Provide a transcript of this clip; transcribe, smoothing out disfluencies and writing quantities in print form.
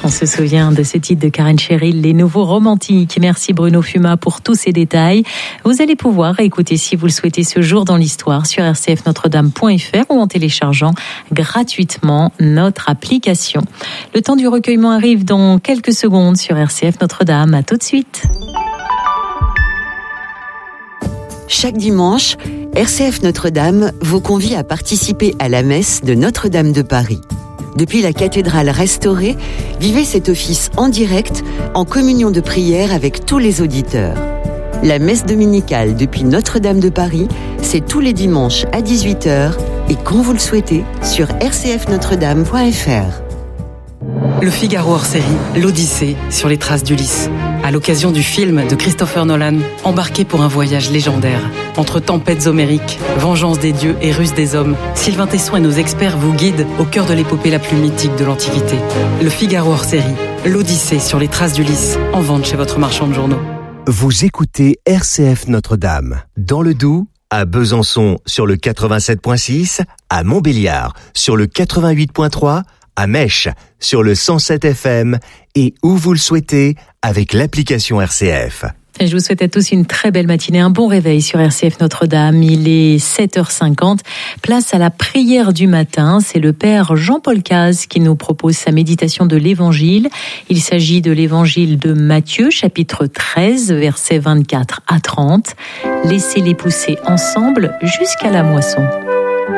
On se souvient de ce titre de Karen Cheryl, Les Nouveaux Romantiques. Merci Bruno Fuma pour tous ces détails. Vous allez pouvoir écouter si vous le souhaitez ce jour dans l'histoire sur rcfnotredame.fr ou en téléchargeant gratuitement notre application. Le temps du recueillement arrive dans quelques secondes sur RCF Notre-Dame. À tout de suite. Chaque dimanche, RCF Notre-Dame vous convie à participer à la messe de Notre-Dame de Paris. Depuis la cathédrale restaurée, vivez cet office en direct, en communion de prière avec tous les auditeurs. La messe dominicale depuis Notre-Dame de Paris, c'est tous les dimanches à 18h et quand vous le souhaitez sur rcfnotredame.fr. Le Figaro hors série, l'Odyssée sur les traces d'Ulysse. À l'occasion du film de Christopher Nolan, embarqué pour un voyage légendaire. Entre tempêtes homériques, vengeance des dieux et ruse des hommes, Sylvain Tesson et nos experts vous guident au cœur de l'épopée la plus mythique de l'Antiquité. Le Figaro hors série, l'Odyssée sur les traces d'Ulysse, en vente chez votre marchand de journaux. Vous écoutez RCF Notre-Dame, dans le Doubs, à Besançon sur le 87.6, à Montbéliard sur le 88.3, à Mèche sur le 107 FM et où vous le souhaitez avec l'application RCF. Et je vous souhaite à tous une très belle matinée, un bon réveil sur RCF Notre-Dame. Il est 7h50. Place à la prière du matin. C'est le Père Jean-Paul Caz qui nous propose sa méditation de l'Évangile. Il s'agit de l'Évangile de Matthieu, chapitre 13, versets 24 à 30. Laissez-les pousser ensemble jusqu'à la moisson.